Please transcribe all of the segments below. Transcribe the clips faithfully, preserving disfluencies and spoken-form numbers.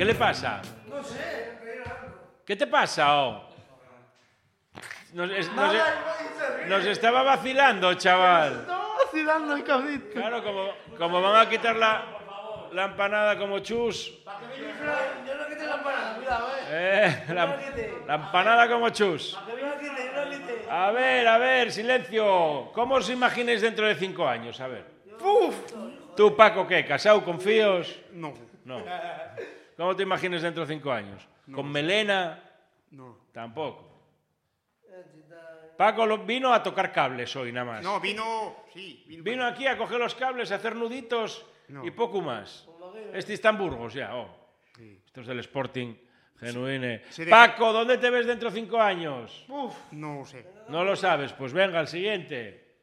¿Qué le pasa? No sé. ¿Qué te pasa, oh? Nos, es, nos, nos estaba vacilando, chaval. Estaba vacilando el cabrito. Claro, como, como van a quitar la, la empanada como chus. ¿Para qué vienes, Fran? Yo no quité la empanada, cuidado, eh. Eh, la, la empanada como chus. ¿Para qué vienes, quité? Yo no quité. A ver, a ver, silencio. ¿Cómo os imagináis dentro de cinco años? A ver. ¡Uf! ¿Tú, Paco, qué? ¿Casado con fíos? No. No. ¿Cómo te imaginas dentro de cinco años? ¿Con melena? No. Tampoco. Paco lo- vino a tocar cables hoy, nada más. No, vino... Sí, vino... Vino aquí a coger los cables, a hacer nuditos No. y poco más. Este está en Burgos ya, oh. Sí. Esto es del Sporting, genuine. Se deja- Paco, ¿dónde te ves dentro de cinco años? Uf, no sé. No lo sabes, pues venga, al siguiente.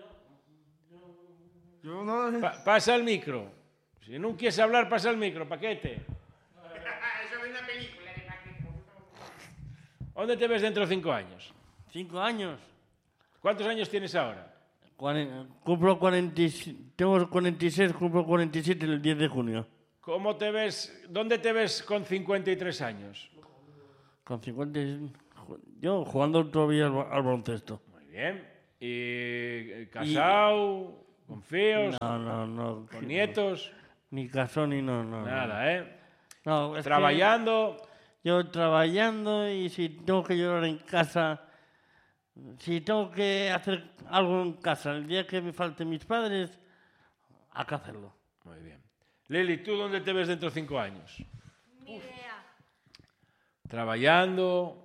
Yo no... Pa- pasa el micro. Si no quieres hablar, pasa el micro, paquete. Eso es una película de ¿Dónde te ves dentro de cinco años? Cinco años. ¿Cuántos años tienes ahora? Cuaren- cumplo cuarenta y siete, tengo cuarenta y seis, cumplo cuarenta y siete el diez de junio. ¿Cómo te ves? ¿Dónde te ves con cincuenta y tres años? Con cincuenta y- yo jugando todavía al, ba- al baloncesto. Muy bien. ¿Y eh, casado? ¿Con fíos? No, no, no. ¿Con nietos? Ni casó ni no, no. no. Nada, ¿eh? No, es que Trabajando. yo trabajando y si tengo que llorar en casa, si tengo que hacer algo en casa, el día que me falten mis padres, hay que hacerlo. Muy bien. Lili, ¿tú dónde te ves dentro de cinco años? Ni idea. Trabajando.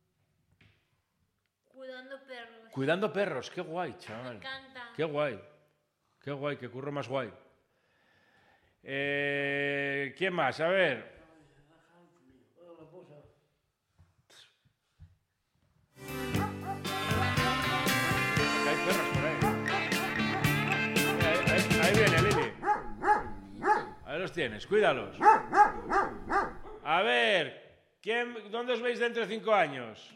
Cuidando perros. Cuidando perros. Qué guay, chaval. Me encanta. Qué guay. Qué guay, qué curro más guay. Eh, ¿Quién más? A ver. Que hay perros por ahí. Ahí, ahí- ahí viene, Lili. Ahí los tienes, cuídalos. A ver, ¿quién, ¿dónde os veis dentro de cinco años?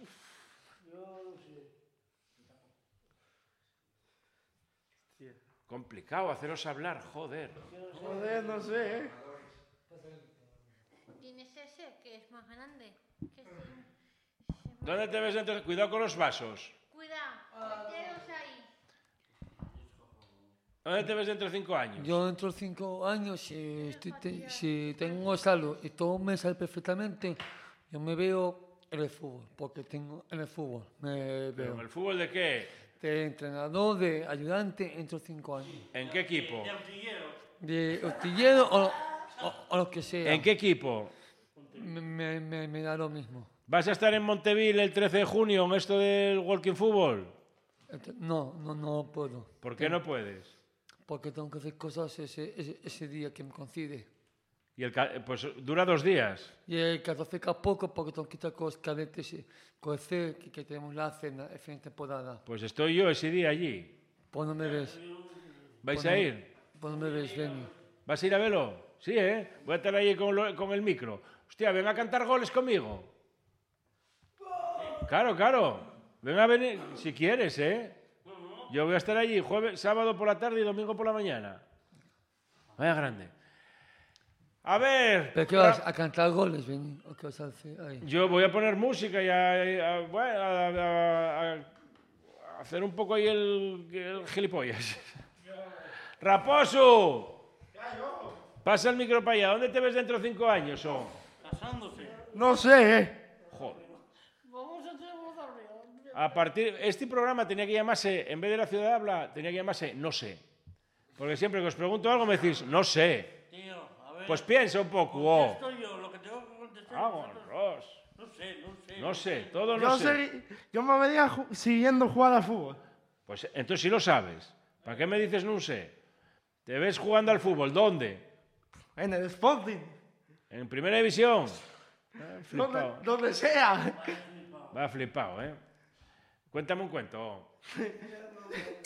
Complicado haceros hablar, joder. Joder, no sé, eh. ¿Tienes ese que es más grande? Que es- ¿Dónde te ves dentro de... Cuidado con los vasos. Cuidado, meteros ahí. ¿Dónde te ves dentro de cinco años? Yo dentro de cinco años, si, estoy te- si tengo salud y todo me sale perfectamente, yo me veo en el fútbol, porque tengo en el fútbol, me ¿Pero veo. el fútbol de qué? De entrenador, de ayudante, dentro de cinco años. ¿En qué equipo? De artillero o, o, o lo que sea. ¿En qué equipo? Me, me, me- me da lo mismo. ¿Vas a estar en Monteville el trece de junio en esto del Walking Fútbol? Ent- No, no, no puedo. ¿Por qué no puedes? Porque tengo que hacer cosas ese, ese, ese día que me coincide. Y el, ca- pues dura dos días. Y el catorce que a poco, porque tengo que estar con los cadetes y con el C, que, que tenemos la cena, el fin de temporada. Pues estoy yo ese día allí. Pues no me ves. ¿Vais Pues a no- ir? Pues no me ves, Benny. ¿Vas a ir a verlo? Sí, ¿eh? Voy a estar ahí con, lo- con el micro. Hostia, ven a cantar goles conmigo. Claro, claro. Ven a venir, si quieres, ¿eh? Yo voy a estar allí jueves, sábado por la tarde y domingo por la mañana. Vaya grande. A ver. ¿Pero qué vas a cantar goles, Benny? ¿O qué vas a hacer ahí? Yo voy a poner música y a, y a- bueno, a- a- a hacer un poco ahí el, el gilipollas. ¡Raposo! Pasa el micro para allá. ¿Dónde te ves dentro de cinco años? Oh? Casándose. No sé, eh. Joder. Vamos a hacer voz arriba. A partir, este programa tenía que llamarse, en vez de la ciudad de habla, tenía que llamarse No sé. Porque siempre que os pregunto algo me decís, no sé. Tío, a ver. Pues piensa un poco. Oh. contesto yo lo que tengo que contestar. Vamos, vosotros. Ross. No sé, no sé. No sé, todo no Yo, sé. segui- yo me venía ju- siguiendo jugar al fútbol. Pues entonces sí lo sabes. ¿Para qué me dices no sé? ¿Te ves jugando al fútbol? ¿Dónde? En el Sporting. ¿En primera división? Ah, Donde, flipado. donde sea. Va flipado, ¿eh? Cuéntame un cuento.